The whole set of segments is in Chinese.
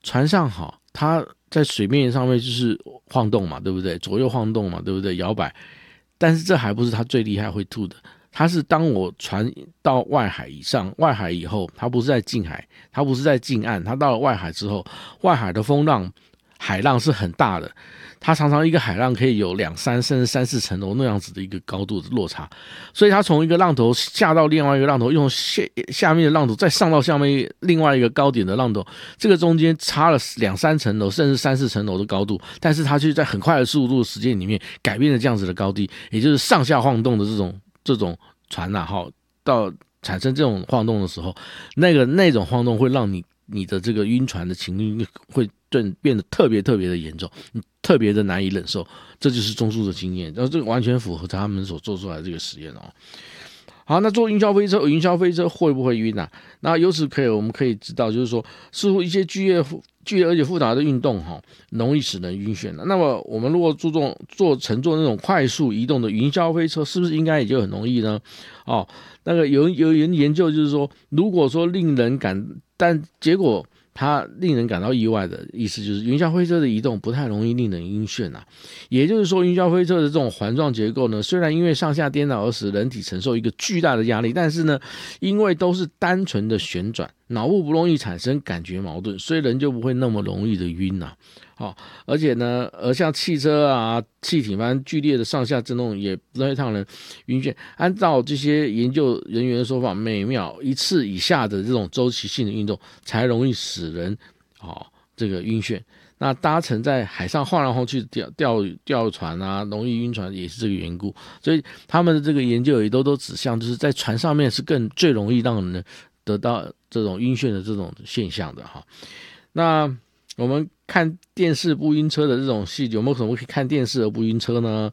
船上好，它在水面上面就是晃动嘛，对不对？左右晃动嘛，对不对？摇摆。但是这还不是它最厉害会吐的，它是当我船到外海以后，它不是在近海，它不是在近岸，它到了外海之后，外海的风浪、海浪是很大的，它常常一个海浪可以有2、3甚至3、4层楼那样子的一个高度的落差，所以它从一个浪头下到另外一个浪头，用下面的浪头再上到下面另外一个高点的浪头，这个中间差了2、3层楼甚至3、4层楼的高度，但是它却在很快的速度时间里面改变了这样子的高低，也就是上下晃动的这种船啊，到产生这种晃动的时候，那种晃动会让你的这个晕船的情绪会变得特别特别的严重，特别的难以忍受，这就是中枢的经验，然后这个完全符合他们所做出来的这个实验哦。好，那坐云霄飞车会不会晕啊？那由此我们可以知道，就是说，似乎一些剧烈而且复杂的运动容易使人晕眩。那么我们如果乘坐那种快速移动的云霄飞车，是不是应该也就很容易呢？那个有人研究就是说，如果说但结果它令人感到意外的意思就是云霄飞车的移动不太容易令人晕眩啊。也就是说，云霄飞车的这种环状结构呢，虽然因为上下颠倒而使人体承受一个巨大的压力，但是呢，因为都是单纯的旋转，脑部不容易产生感觉矛盾，所以人就不会那么容易的晕啊。而且呢，像汽车啊、气体般剧烈的上下震动也不会让人晕眩。按照这些研究人员的说法，每秒1次以下的这种周期性的运动才容易使人这个晕眩。那搭乘在海上晃来晃去的钓船啊，容易晕船也是这个缘故。所以他们的这个研究也都指向，就是在船上面是最容易让人得到这种晕眩的这种现象的哈。那我们看电视不晕车的这种戏，有没有可能可以看电视而不晕车呢？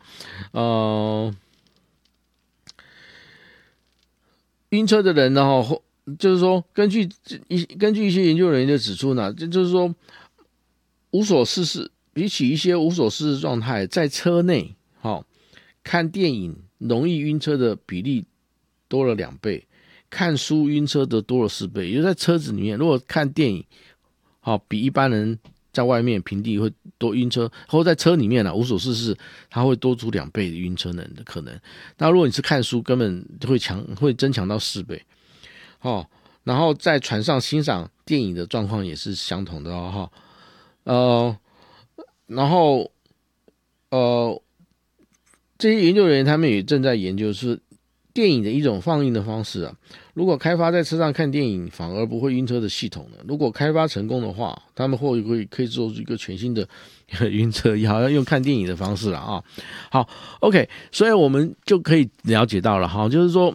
晕车的人呢，就是说根据一些研究人员就指出呢，就是说无所事事，比起一些无所事事状态，在车内看电影容易晕车的比例多了2倍，看书晕车的多了4倍。也就是在车子里面，如果看电影比一般人在外面平地会多晕车，或者在车里面无所事事，它会多出2倍的晕车的可能。那如果你是看书，根本会增强到4倍。然后在船上欣赏电影的状况也是相同的然后这些研究人员他们也正在研究是电影的一种放映的方式啊。如果开发在车上看电影反而不会晕车的系统呢？如果开发成功的话，他们可以做出一个全新的晕车药，要用看电影的方式了啊。好 ，OK， 所以我们就可以了解到了就是说，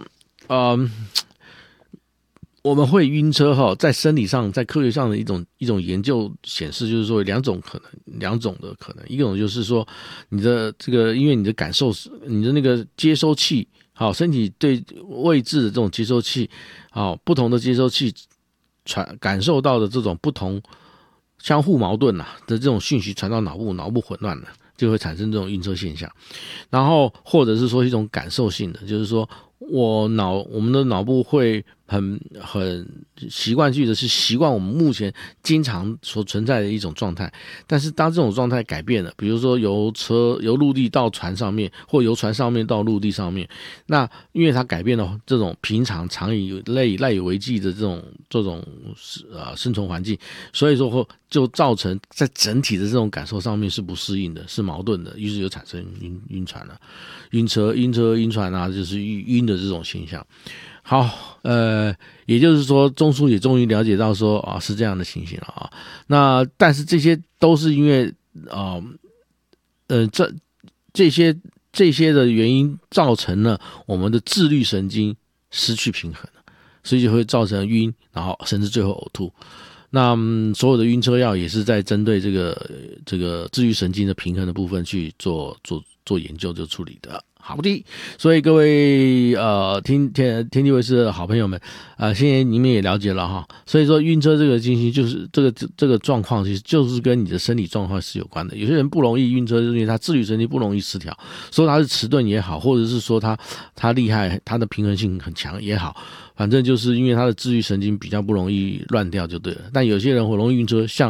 我们会晕车在生理上，在科学上的一种研究显示，就是说两种的可能，一种就是说你的这个，因为你的感受，你的那个接收器。身体对位置的这种接收器，不同的接收器感受到的这种不同相互矛盾的这种讯息传到脑部混乱了，就会产生这种晕车现象。然后或者是说一种感受性的，就是说我们的脑部会很习惯性的是习惯我们目前经常所存在的一种状态，但是当这种状态改变了，比如说由陆地到船上面，或由船上面到陆地上面，那因为它改变了这种平常常以赖以为继的这种生存环境，所以说就造成在整体的这种感受上面是不适应的，是矛盾的，于是就产生晕船了，晕船啊，就是晕的这种现象。好，也就是说，中枢也终于了解到说是这样的情形了啊。那但是这些都是因为这些的原因造成了我们的自律神经失去平衡，所以就会造成晕，然后甚至最后呕吐。那所有的晕车药也是在针对这个自律神经的平衡的部分去做研究就处理的。好的，所以各位天地卫视的好朋友们现在你们也了解了哈。所以说晕车这个情形就是这个状况，其实就是跟你的生理状况是有关的。有些人不容易晕车，就是因为他自律神经不容易失调，说他是迟钝也好，或者是说他厉害，他的平衡性很强也好，反正就是因为他的自律神经比较不容易乱掉就对了。但有些人会容易晕车，像